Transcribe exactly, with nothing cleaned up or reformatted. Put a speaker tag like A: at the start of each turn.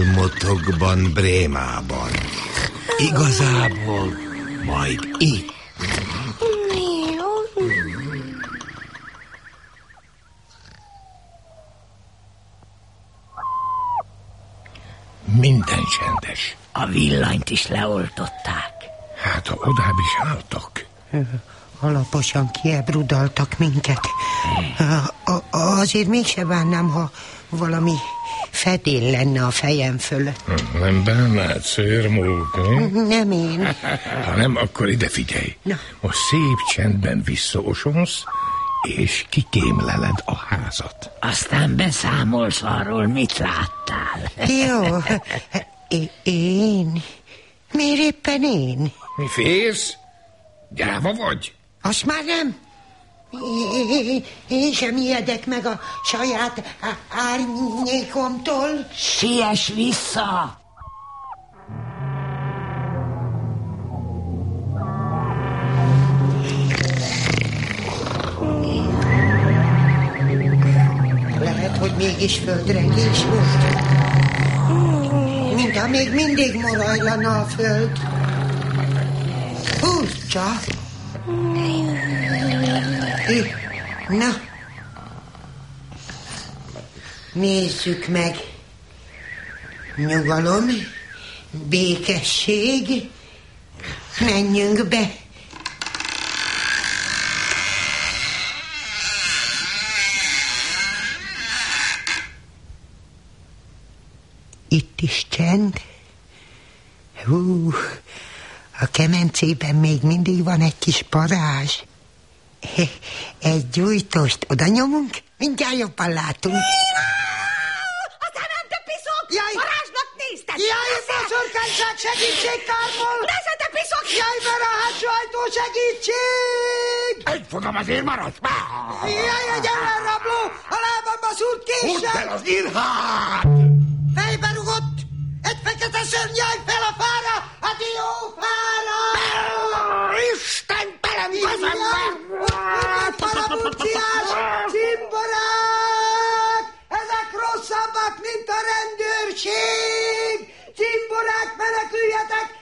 A: álmotokban Brémában. Igazából majd itt. Minden csendes.
B: A villanyt is leoltották.
A: Hát, ha odább is álltak.
C: Alaposan kiebrudaltak minket. A, a, azért mégse bánnám, ha valami fedél lenne a fejem fölött.
A: Nem bánnád, szőrmúk, mi?
C: Nem én.
A: Ha nem, akkor ide figyelj.
C: Na.
A: Most szép csendben visszaosonsz, és kikémleled a házat.
B: Aztán beszámolsz arról, mit láttál.
C: Jó. É- én? Miért éppen én?
A: Mi félsz? Gyáva vagy?
C: Azt már nem. É- Én sem ijedek meg a saját á- árnyékomtól.
B: Siess vissza!
C: Lehet, hogy mégis földrengés volt. Mintha még mindig morajlana a föld. Furcsa. Na, nézzük meg. Nyugalom, békesség. Menjünk be. Itt is csend. Hú, a kemencében még mindig van egy kis parázs. Egy gyújtóst oda nyomunk, mindjárt jobban látunk.
B: Aztán nem te piszok!
C: Jaj!
B: Varázsnak nézted!
C: Jaj, boszorkányság, segítség, Kármol!
B: Nesze, te piszok!
C: Jaj, mert a hátsó ajtó, segítség!
A: Egy fogam azért maradsz!
C: Jaj, egy ellenrabló, a lábamba szúrt
A: Húdd
C: késsel!
A: el az irhát!
C: Fejbe rugott! Egy fekete szörnyáj fel a fára! A diófára!
A: Isten terem kezembe!
C: Palamuciás cimborák! Ezek rosszabbak, mint a rendőrség! Cimborák, meneküljetek!